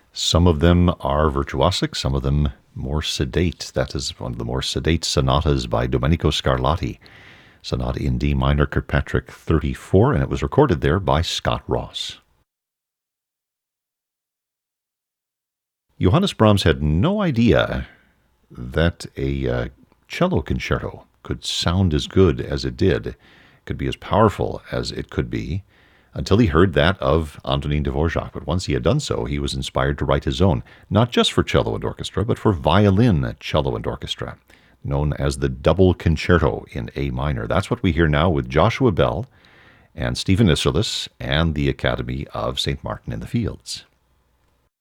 Some of them are virtuosic, some of them more sedate. That is one of the more sedate sonatas by Domenico Scarlatti. Sonata in D minor, Kirkpatrick 34, and it was recorded there by Scott Ross. Johannes Brahms had no idea that a cello concerto could sound as good as it did, could be as powerful as it could be, until he heard that of Antonin Dvorak. But once he had done so, he was inspired to write his own, not just for cello and orchestra, but for violin, cello, and orchestra, known as the Double Concerto in A minor. That's what we hear now with Joshua Bell and Stephen Isserlis and the Academy of St. Martin in the Fields.